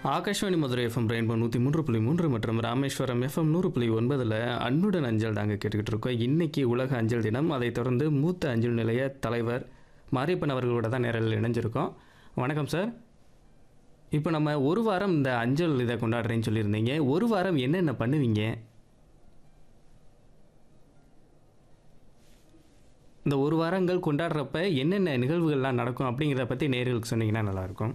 Akashvani Madurai FM rainbow 103.3 மற்றும் Rameswaram FM 100.9 அன்புடன் அஞ்சல் தாங்க கேட்டுக்கிட்டு இருக்கோம். இன்னைக்கு உலக அஞ்சல் தினம். அதைத் தொடர்ந்து மூத்த அஞ்சல் நிலைய தலைவர் மாரியப்பன் அவர்களோட தான் நேரில் இணைஞ்சிருக்கோம். வணக்கம் சார். இப்போ நம்ம ஒரு வாரம் இந்த அஞ்சல் இதை கொண்டாடுறேன்னு சொல்லியிருந்தீங்க. ஒரு வாரம் என்னென்ன பண்ணுவீங்க? இந்த ஒரு வாரங்கள் கொண்டாடுறப்ப என்னென்ன நிகழ்வுகள்லாம் நடக்கும் அப்படிங்கிறத பற்றி நேர்களுக்கு சொன்னீங்கன்னா நல்லாயிருக்கும்.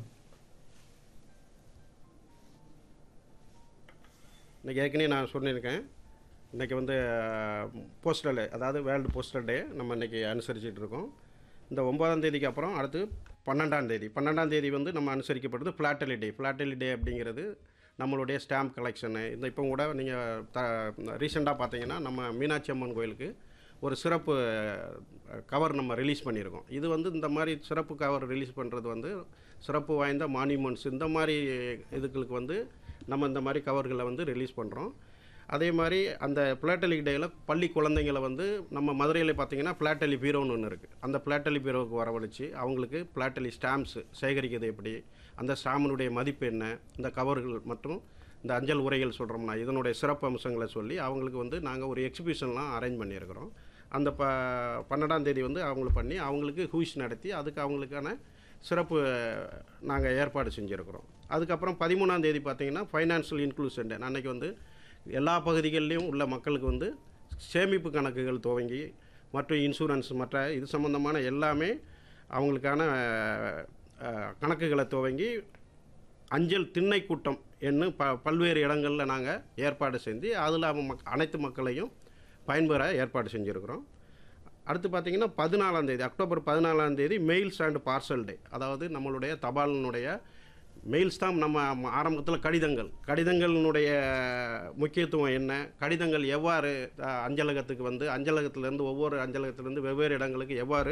இன்றைக்கி ஏற்கனவே நான் சொல்லியிருக்கேன். இன்றைக்கி வந்து போஸ்டல் டே, அதாவது வேர்ல்டு போஸ்டல் டே நம்ம இன்றைக்கி அனுசரிச்சுட்டு இருக்கோம். இந்த 9ஆம் தேதிக்கு அப்புறம் அடுத்து 12ஆம் தேதி வந்து நம்ம அனுசரிக்கப்படுறது ஃப்ளாட்டலி டே. ஃப்ளாட்டலி டே அப்படிங்கிறது நம்மளுடைய ஸ்டாம்ப் கலெக்ஷனு. இந்த இப்போ கூட நீங்கள் ரீசெண்டாக பார்த்தீங்கன்னா நம்ம மீனாட்சி அம்மன் கோயிலுக்கு ஒரு சிறப்பு கவர் நம்ம ரிலீஸ் பண்ணியிருக்கோம். இது வந்து இந்த மாதிரி சிறப்பு கவர் ரிலீஸ் பண்ணுறது வந்து சிறப்பு வாய்ந்த மான்யூமெண்ட்ஸ் இந்த மாதிரி இதுகளுக்கு வந்து நம்ம இந்த மாதிரி கவர்களை வந்து ரிலீஸ் பண்ணுறோம். அதே மாதிரி அந்த பிளாட்டலி டேயில் பள்ளி குழந்தைங்களை வந்து நம்ம மதுரையில் பார்த்திங்கன்னா பிளாட்டலி பீரோன்னு ஒன்று இருக்குது. அந்த பிளாட்டலி பீரோவுக்கு வரவழைச்சி அவங்களுக்கு பிளாட்டலி ஸ்டாம்ப்ஸு சேகரிக்கிறது எப்படி, அந்த ஸ்டாம்பினுடைய மதிப்பு என்ன, இந்த கவர்கள் மற்றும் இந்த அஞ்சல் உரைகள் சொல்கிறோம்னா இதனுடைய சிறப்பு அம்சங்களை சொல்லி அவங்களுக்கு வந்து நாங்கள் ஒரு எக்ஸிபிஷன்லாம் அரேஞ்ச் பண்ணியிருக்கிறோம். அந்த 12ஆம் தேதி வந்து அவங்களுக்கு பண்ணி அவங்களுக்கு ஹூஸ் நடத்தி அதுக்கு அவங்களுக்கான சிறப்பு நாங்கள் ஏற்பாடு செஞ்சுருக்கிறோம். அதுக்கப்புறம் 13ஆம் தேதி பார்த்திங்கன்னா ஃபைனான்ஷியல் இன்க்ளூஷன் டே. அன்றைக்கி வந்து எல்லா பகுதிகளிலும் உள்ள மக்களுக்கு வந்து சேமிப்பு கணக்குகள் துவங்கி மற்றும் இன்சூரன்ஸ் மற்ற இது சம்மந்தமான எல்லாமே அவங்களுக்கான கணக்குகளை துவங்கி அஞ்சல் திண்ணை கூட்டம் என்னும் பல்வேறு இடங்களில் நாங்கள் ஏற்பாடு செஞ்சு அதில் அனைத்து மக்களையும் பயன்பெற ஏற்பாடு செஞ்சுருக்கிறோம். அடுத்து பார்த்திங்கன்னா 14ஆம் தேதி அக்டோபர் 14ஆம் தேதி மெயில்ஸ் அண்ட் பார்சல் டே. அதாவது நம்மளுடைய தபாலினுடைய மெயில்ஸ் தான் நம்ம ஆரம்பத்தில் கடிதங்களினுடைய முக்கியத்துவம் என்ன, கடிதங்கள் எவ்வாறு அஞ்சலகத்துக்கு வந்து அஞ்சலகத்திலேருந்து ஒவ்வொரு அஞ்சலகத்திலேருந்து வெவ்வேறு இடங்களுக்கு எவ்வாறு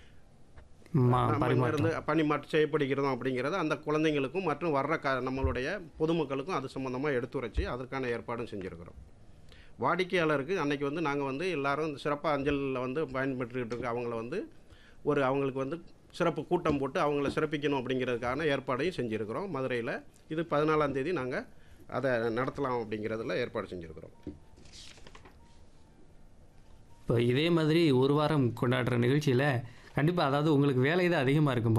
பணிமாற்றம் செய்யப்படுகிறோம் அப்படிங்கிறத அந்த குழந்தைங்களுக்கும் மற்றும் வர்ற நம்மளுடைய பொதுமக்களுக்கும் அது சம்மந்தமாக எடுத்துரைச்சி அதற்கான ஏற்பாடும் செஞ்சுருக்கிறோம். வாடிக்கையாளருக்கு அன்றைக்கி வந்து நாங்கள் வந்து எல்லோரும் சிறப்பாக அஞ்சலில் வந்து பயன்பெற்றுக்கிட்டு இருக்க அவங்கள வந்து அவங்களுக்கு வந்து சிறப்பு கூட்டம் போட்டு அவங்கள சிறப்பிக்கணும் அப்படிங்கிறதுக்கான ஏற்பாடையும் செஞ்சுருக்கிறோம் மதுரையில். இது 14ஆம் தேதி நாங்கள் அதை நடத்தலாம் அப்படிங்கிறதுல ஏற்பாடு செஞ்சுருக்கிறோம். இப்போ இதே மாதிரி ஒரு வாரம் கொண்டாடுற நிகழ்ச்சியில் கண்டிப்பாக அதாவது உங்களுக்கு வேலை தான் அதிகமாக இருக்கும்.